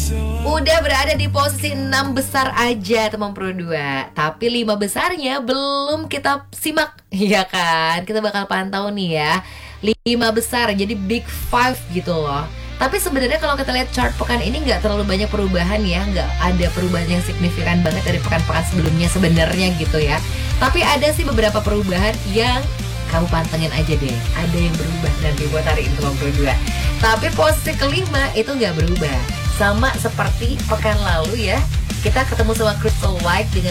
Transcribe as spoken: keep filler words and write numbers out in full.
Udah berada di posisi enam besar aja teman Pro dua. Tapi lima besarnya belum kita simak, ya kan? Kita bakal pantau nih ya lima besar, jadi big five gitu loh. Tapi sebenarnya kalau kita lihat chart pekan ini nggak terlalu banyak perubahan ya, nggak ada perubahan yang signifikan banget dari pekan-pekan sebelumnya sebenarnya gitu ya. Tapi ada sih beberapa perubahan yang kamu pantengin aja deh, ada yang berubah nanti buat hari ini teman Pro dua. Tapi posisi kelima itu nggak berubah, sama seperti pekan lalu ya. Kita ketemu sama Crystal White dengan